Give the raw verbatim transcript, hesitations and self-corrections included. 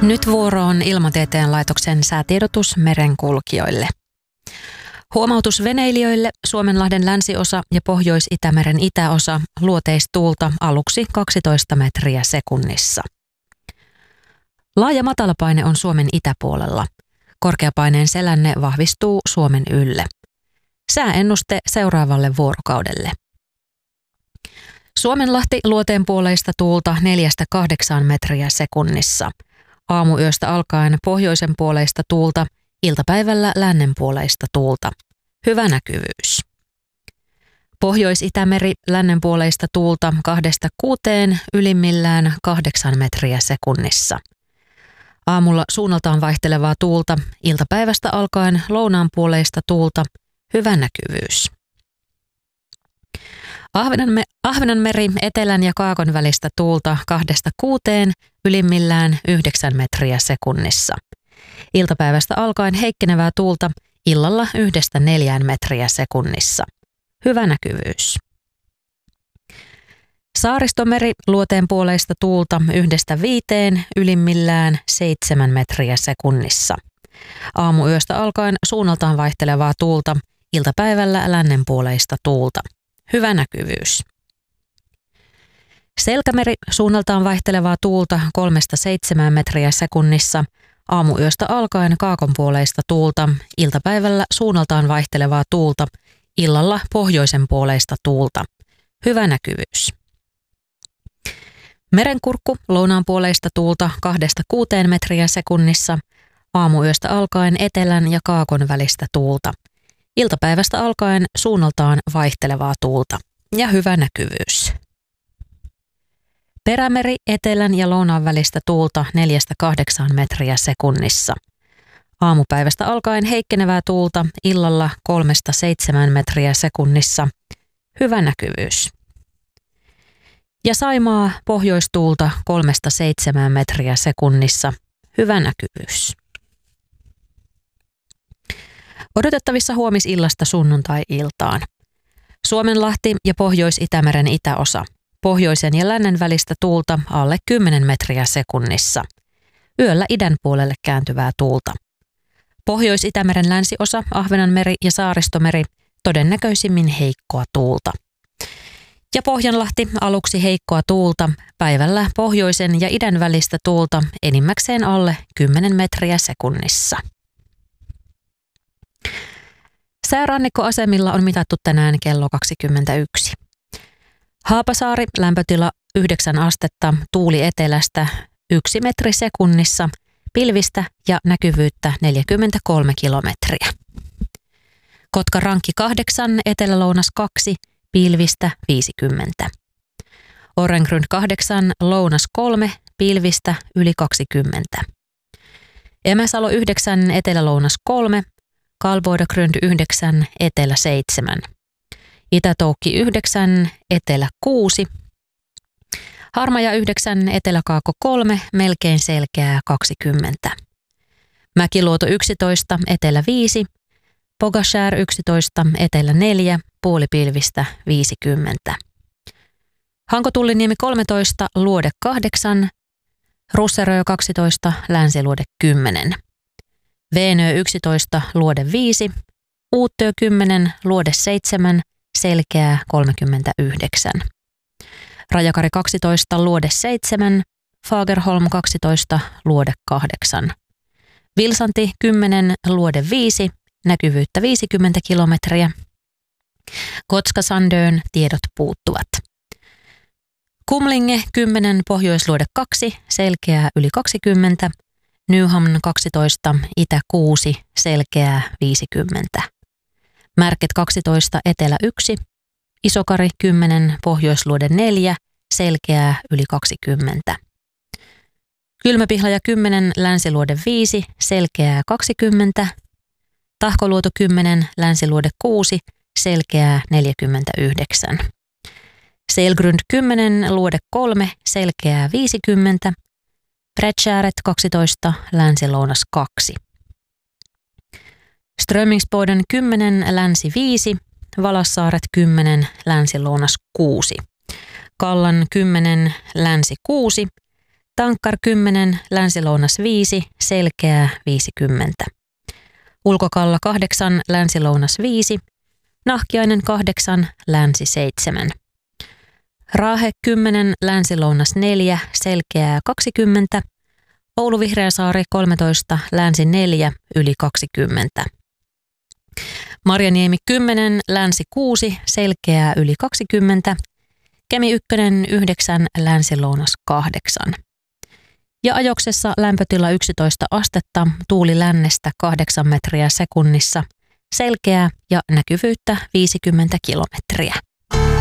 Nyt vuoro on Ilmatieteen laitoksen säätiedotus merenkulkijoille. Huomautus veneilijöille: Suomenlahden länsiosa ja Pohjois-Itämeren itäosa, luoteistuulta aluksi kaksitoista metriä sekunnissa. Laaja matalapaine on Suomen itäpuolella. Korkeapaineen selänne vahvistuu Suomen ylle. Sääennuste seuraavalle vuorokaudelle. Suomenlahti luoteenpuoleista tuulta neljästä kahdeksaan metriä sekunnissa. Aamuyöstä alkaen pohjoisen puoleista tuulta, iltapäivällä lännenpuoleista tuulta. Hyvä näkyvyys. Pohjois-Itämeri lännenpuoleista tuulta kahdesta kuuteen, ylimmillään kahdeksan metriä sekunnissa. Aamulla suunnaltaan vaihtelevaa tuulta, iltapäivästä alkaen lounaanpuoleista tuulta. Hyvä näkyvyys. Ahvenanme- Ahvenanmeri etelän ja kaakon välistä tuulta kahdesta kuuteen, ylimmillään yhdeksän metriä sekunnissa. Iltapäivästä alkaen heikkenevää tuulta, illalla yhdestä neljään metriä sekunnissa. Hyvä näkyvyys. Saaristomeri luoteenpuoleista tuulta yhdestä viiteen, ylimmillään seitsemän metriä sekunnissa. Aamuyöstä alkaen suunnaltaan vaihtelevaa tuulta, iltapäivällä lännenpuoleista tuulta. Hyvä näkyvyys. Selkämeri suunnaltaan vaihtelevaa tuulta kolmesta seitsemään metriä sekunnissa. Aamuyöstä alkaen kaakonpuoleista tuulta, iltapäivällä suunnaltaan vaihtelevaa tuulta, illalla pohjoisen puoleista tuulta. Hyvä näkyvyys. Merenkurkku lounaanpuoleista tuulta kahdesta kuuteen metriä sekunnissa. Aamuyöstä alkaen etelän ja kaakon välistä tuulta. Iltapäivästä alkaen suunnaltaan vaihtelevaa tuulta ja hyvä näkyvyys. Perämeri etelän ja lounaan välistä tuulta neljästä kahdeksaan metriä sekunnissa. Aamupäivästä alkaen heikkenevää tuulta, illalla kolmesta seitsemään metriä sekunnissa. Hyvä näkyvyys. Ja Saimaa pohjoistuulta kolmesta seitsemään metriä sekunnissa. Hyvä näkyvyys. Odotettavissa huomisillasta sunnuntai-iltaan. Suomenlahti ja Pohjois-Itämeren itäosa. Pohjoisen ja lännen välistä tuulta alle kymmenen metriä sekunnissa. Yöllä idän puolelle kääntyvää tuulta. Pohjois-Itämeren länsiosa, Ahvenanmeri ja Saaristomeri todennäköisimmin heikkoa tuulta. Ja Pohjanlahti aluksi heikkoa tuulta, päivällä pohjoisen ja idän välistä tuulta enimmäkseen alle kymmenen metriä sekunnissa. Säärannikkoasemilla on mitattu tänään kello kaksikymmentäyksi. Haapasaari lämpötila yhdeksän astetta, tuuli etelästä yksi metri sekunnissa, pilvistä ja näkyvyyttä neljäkymmentäkolme kilometriä. Kotka-Rankki kahdeksan, etelä-lounas kaksi, pilvistä viisikymmentä. Orrengrund kahdeksan, lounas kolme, pilvistä yli kaksikymmentä. Emäsalo yhdeksän, etelä-lounas kolme, Kalvoidagrund yhdeksän, etelä seitsemän. Itä-Toukki yhdeksän, etelä kuusi. Harmaja yhdeksän, etelä-Kaakko kolme, melkein selkeää kaksikymmentä. Mäkiluoto yksitoista, etelä viisi. Pogashär yksitoista, etelä neljä, puolipilvistä viisikymmentä. Hankotulliniemi kolmetoista, luode kahdeksan. Russerö kaksitoista, länsiluode kymmenen. Veenö yksitoista, luode viisi. Uuttöö kymmenen, luode seitsemän, selkeää kolmekymmentäyhdeksän. Rajakari kaksitoista, luode seitsemän. Fagerholm kaksitoista, luode kahdeksan. Vilsanti kymmenen, luode viisi, näkyvyyttä viisikymmentä kilometriä. Kotska-Sandön tiedot puuttuvat. Kumlinge kymmenen, pohjoisluode kaksi, selkeää yli kaksikymmentä. Nyhamn kaksitoista, itä kuusi, selkeää viisikymmentä. Märket kaksitoista, etelä yksi. Isokari kymmenen, pohjoisluode neljä, selkeää yli kaksikymmentä. Kylmäpihlaja kymmenen, länsiluode viisi, selkeää kaksikymmentä. Tahkoluoto kymmenen, länsiluode kuusi, selkeää neljäkymmentäyhdeksän. Selgrund kymmenen, luode kolme, selkeää viisikymmentä. Brätskääret kaksitoista, länsilounas kaksi. Strömingsboden kymmenen, länsi viisi. Valassaaret kymmenen, länsilounas kuusi. Kallan kymmenen, länsi kuusi. Tankkar kymmenen, länsi-lounas viisi, selkeää viisikymmentä. Ulkokalla kahdeksan, länsi-lounas viisi, Nahkiainen kahdeksan, länsi seitsemän. Raahe kymmenen, länsi-lounas neljä, selkeää kaksikymmentä. Oulu Vihreäsaari kolmetoista, länsi neljä, yli kaksikymmentä. Marjaniemi kymmenen, länsi kuusi, selkeää yli kaksikymmentä. Kemi ykkönen yhdeksän, länsi-lounas kahdeksan. Ja Ajoksessa lämpötila yksitoista astetta, tuuli lännestä kahdeksan metriä sekunnissa, selkeää ja näkyvyyttä viisikymmentä kilometriä.